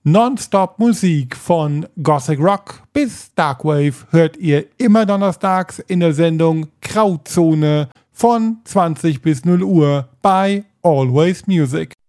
Nonstop Musik von Gothic Rock bis Darkwave hört ihr immer donnerstags in der Sendung Grauzone von 20 bis 0 Uhr bei Always Music.